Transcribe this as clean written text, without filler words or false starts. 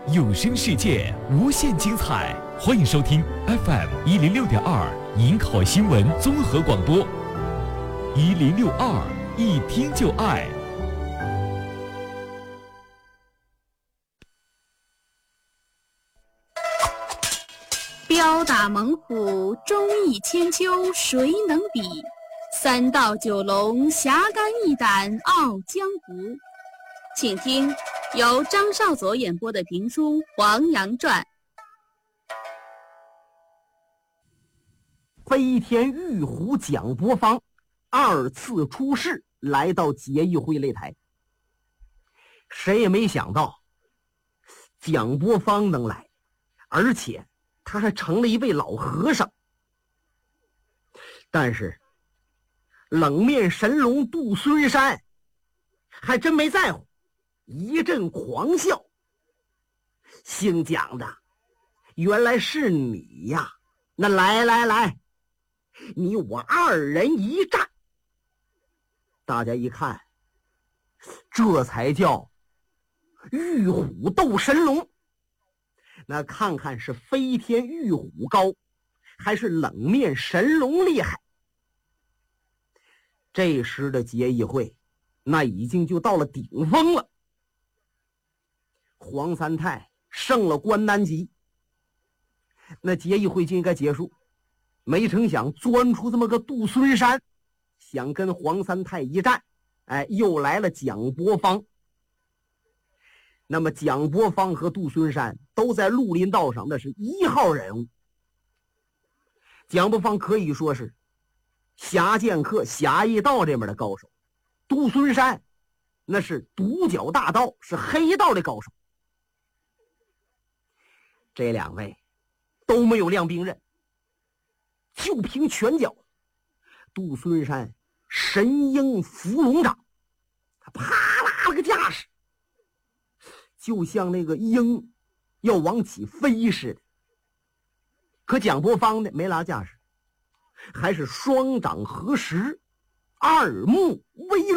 有声世界无限精彩，欢迎收听 FM106.2营口新闻综合广播1062，一听就爱。 彪打猛虎，忠义千秋，谁能比？三道九龙，侠肝义胆，傲江湖。请听由张少佐演播的评书《黄羊传》。 飞天玉虎蒋伯方二次出世，来到节义会擂台。谁也没想到蒋伯方能来，而且他还成了一位老和尚。但是冷面神龙杜孙山还真没在乎，一阵狂笑。姓蒋的，原来是你呀！那来，你我二人一战。大家一看，这才叫玉虎斗神龙。那看看是飞天玉虎高，还是冷面神龙厉害。这时的节义会那已经就到了顶峰了。黄三泰胜了关南吉，那节义会就应该结束，没成想钻出这么个杜孙山，想跟黄三泰一战。又来了蒋伯方。那么蒋伯方和杜孙山都在绿林道上，那是一号人物。蒋伯方可以说是侠剑客侠义道这边的高手，杜孙山那是独角大刀，是黑道的高手。这两位都没有亮兵刃，就凭拳脚，杜孙山神鹰伏龙掌，他啪啦了个架势，就像那个鹰要往起飞似的。可蒋伯方呢，没拉架势，还是双掌合十，二目微